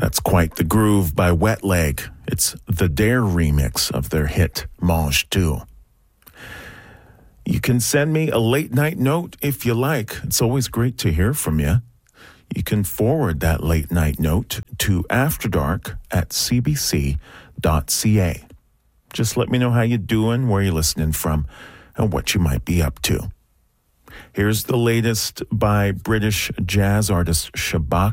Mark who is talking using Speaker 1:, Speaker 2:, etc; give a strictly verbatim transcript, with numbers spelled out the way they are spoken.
Speaker 1: That's Quite the Groove by Wet Leg. It's the Dare remix of their hit Mange Tout. You can send me a late night note if you like. It's always great to hear from you. You can forward that late night note to afterdark at c b c dot c a. Just let me know how you're doing, where you're listening from, and what you might be up to. Here's the latest by British jazz artist Shabaka